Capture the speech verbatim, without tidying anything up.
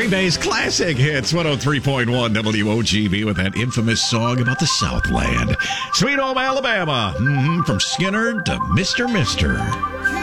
Green Bay's classic hits, one oh three point one W O G B with that infamous song about the Southland. Sweet Home Alabama, mm-hmm, from Skinner to Mister Mister